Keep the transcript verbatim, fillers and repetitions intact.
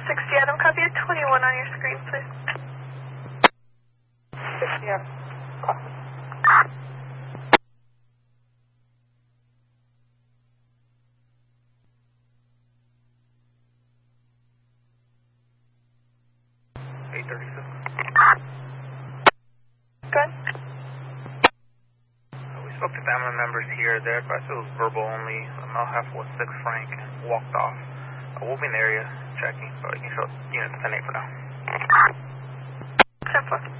sixty Adam, copy at twenty-one on your screen, please. sixty Adam. Copy. eight thirty-six. Good. Uh, we spoke to family members here. Their advice was verbal only. Male half was six Frank, walked off. Uh, we'll be in the area checking, but you can show unit ten eight for now. ten four.